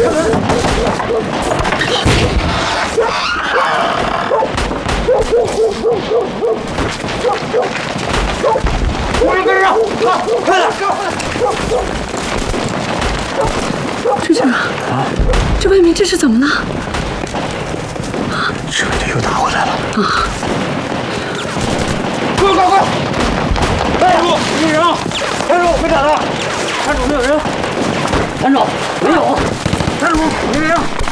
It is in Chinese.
我人跟上，快点！ 队长，这外面这是怎么了？ 这就又打回来了。 啊！ 快！站住！没人啊！站住！没打他！站住！没有人！站住！没有！站住！没人！